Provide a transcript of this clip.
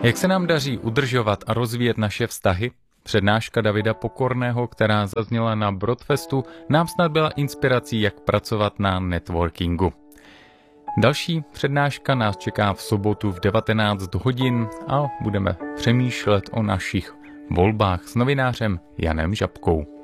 Jak se nám daří udržovat a rozvíjet naše vztahy? Přednáška Davida Pokorného, která zazněla na Broadfestu, nám snad byla inspirací, jak pracovat na networkingu. Další přednáška nás čeká v sobotu v 19 hodin a budeme přemýšlet o našich volbách s novinářem Janem Žabkou.